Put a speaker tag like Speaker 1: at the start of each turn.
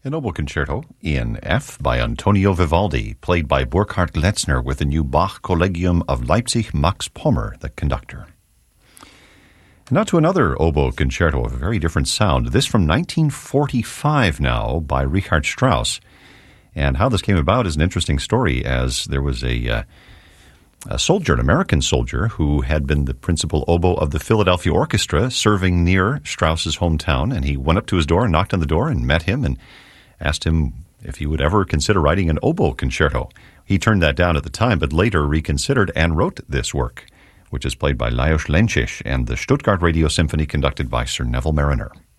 Speaker 1: An oboe concerto in F by Antonio Vivaldi, played by Burkhard Gletzner with the new Bach Collegium of Leipzig, Max Pommer, the conductor. Now to another oboe concerto of a very different sound. This from 1945 now by Richard Strauss. And how this came about is an interesting story, as there was a soldier, an American soldier, who had been the principal oboe of the Philadelphia Orchestra, serving near Strauss's hometown. And he went up to his door and knocked on the door and met him and asked him if he would ever consider writing an oboe concerto. He turned that down at the time, but later reconsidered and wrote this work, which is played by Lajos Lenčić and the Stuttgart Radio Symphony conducted by Sir Neville Marriner.